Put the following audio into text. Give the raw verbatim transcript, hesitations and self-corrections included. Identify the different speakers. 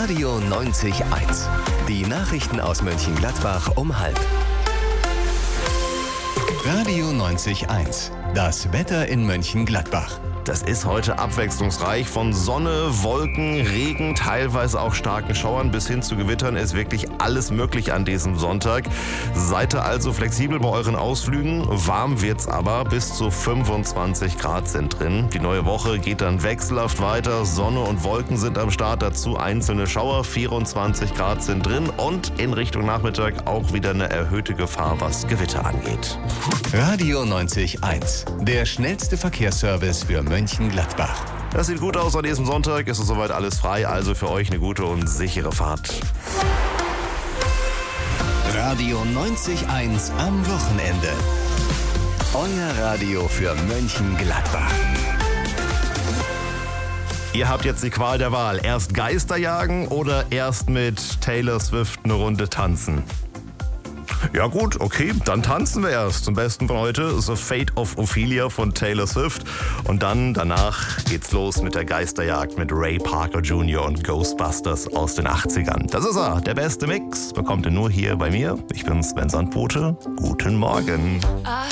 Speaker 1: Radio neunzig Komma eins. Die Nachrichten aus Mönchengladbach um halb. Radio neunzig Komma eins. Das Wetter in Mönchengladbach.
Speaker 2: Das ist heute abwechslungsreich. Von Sonne, Wolken, Regen, teilweise auch starken Schauern bis hin zu Gewittern ist wirklich alles möglich an diesem Sonntag. Seid ihr also flexibel bei euren Ausflügen. Warm wird's aber, bis zu fünfundzwanzig Grad sind drin. Die neue Woche geht dann wechselhaft weiter. Sonne und Wolken sind am Start, dazu einzelne Schauer. vierundzwanzig Grad sind drin und in Richtung Nachmittag auch wieder eine erhöhte Gefahr, was Gewitter angeht.
Speaker 1: Radio neunzig Komma eins. Der schnellste Verkehrsservice für Mönchengladbach.
Speaker 2: Das sieht gut aus an diesem Sonntag. Ist soweit alles frei, also für euch eine gute und sichere Fahrt.
Speaker 1: Radio neunzig Komma eins am Wochenende. Euer Radio für Mönchengladbach.
Speaker 2: Ihr habt jetzt die Qual der Wahl. Erst Geister jagen oder erst mit Taylor Swift eine Runde tanzen? Ja gut, okay, dann tanzen wir erst. Zum Besten von heute The Fate of Ophelia von Taylor Swift. Und dann, danach geht's los mit der Geisterjagd mit Ray Parker Junior und Ghostbusters aus den achtzigern. Das ist er, der beste Mix. Bekommt ihr nur hier bei mir. Ich bin Sven Sandbote. Guten Morgen.
Speaker 3: I